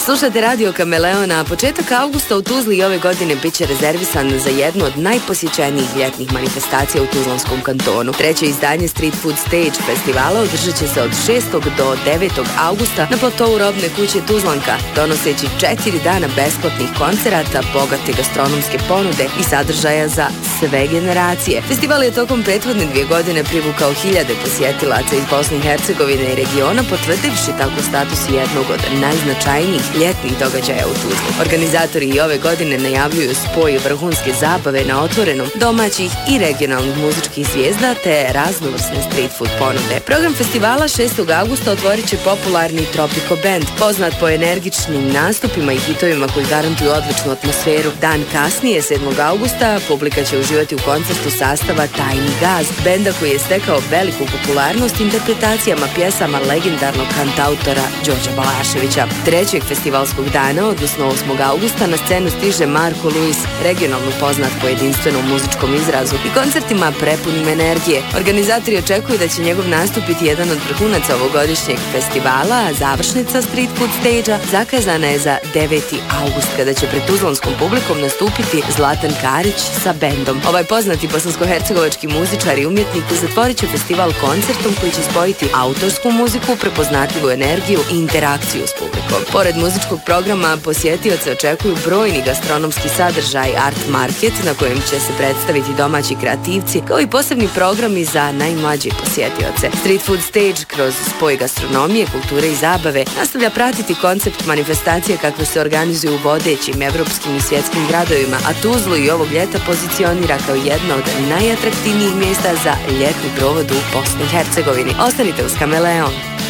Slušate Radio Kameleon, a početak avgusta u Tuzli ove godine bit će rezervisan za jednu od najposjećenijih ljetnih manifestacija u Tuzlanskom kantonu. Treće izdanje Street Food Stage festivala održat će se od 6. do 9. augusta na platovu Robne kuće Tuzlanka, donoseći 4 dana besplatnih koncerata, bogate gastronomske ponude i sadržaja za sve generacije. Festival je tokom prethodne 2 godine privukao hiljade posjetilaca iz Bosne i Hercegovine i regiona, potvrdivši tako status jednog od najznačajnijih ljetnih događaja u Tuzli. Organizatori i ove godine najavljuju spoj vrhunske zabave na otvorenom, domaćih i regionalnih muzičkih zvijezda te raznovrsne street food ponude. Program festivala 6. augusta otvorit će popularni Tropico Band, poznat po energičnim nastupima i hitovima koji garantuju odličnu atmosferu. Dan kasnije, 7. augusta, publika će uživati u koncertu sastava Tajni Gaz, benda koji je stekao veliku popularnost interpretacijama pjesama legendarnog kantautora Đorđa Balaševića. Trećeg festivalskog dana, odnosno 8. augusta, na scenu stiže Marko Luis, regionalno poznat po jedinstvenom muzičkom izrazu i koncertima prepunim energije. Organizatori očekuju da će njegov nastup biti jedan od vrhunaca ovogodišnjeg festivala, a završnica Street Food Stage-a zakazana je za 9. august, kada će pred tuzlanskom publikom nastupiti Zlatan Karić sa bendom. Ovaj poznati bosansko-hercegovački muzičar i umjetnik zatvorit će festival koncertom koji će spojiti autorsku muziku, prepoznatljivu energiju i interakciju s publikom. Pored muzičkog programa, posjetioce očekuju brojni gastronomski sadržaj, art market na kojem će se predstaviti domaći kreativci, kao i posebni programi za najmlađe posjetioce. Street Food Stage kroz spoj gastronomije, kulture i zabave nastavlja pratiti koncept manifestacije kakve se organizuju u vodećim evropskim i svjetskim gradovima, a Tuzlu i ovog ljeta pozicionira kao jedno od najatraktivnijih mjesta za ljetni provod u Bosni i Hercegovini. Ostanite uz Kameleon.